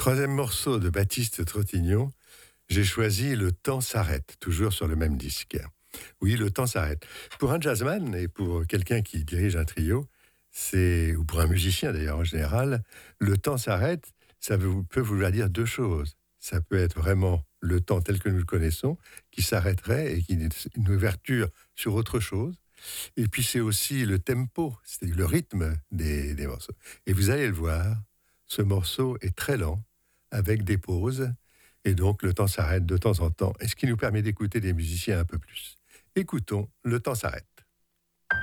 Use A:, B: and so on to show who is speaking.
A: Troisième morceau de Baptiste Trottignon, j'ai choisi Le temps s'arrête, toujours sur le même disque. Oui, le temps s'arrête. Pour un jazzman et pour quelqu'un qui dirige un trio, ou pour un musicien d'ailleurs en général, le temps s'arrête, peut vouloir dire deux choses. Ça peut être vraiment le temps tel que nous le connaissons, qui s'arrêterait et qui est une ouverture sur autre chose. Et puis c'est aussi le tempo, c'est le rythme des morceaux. Et vous allez le voir, ce morceau est très lent, avec des pauses, et donc le temps s'arrête de temps en temps, et ce qui nous permet d'écouter des musiciens un peu plus. Écoutons, le temps s'arrête.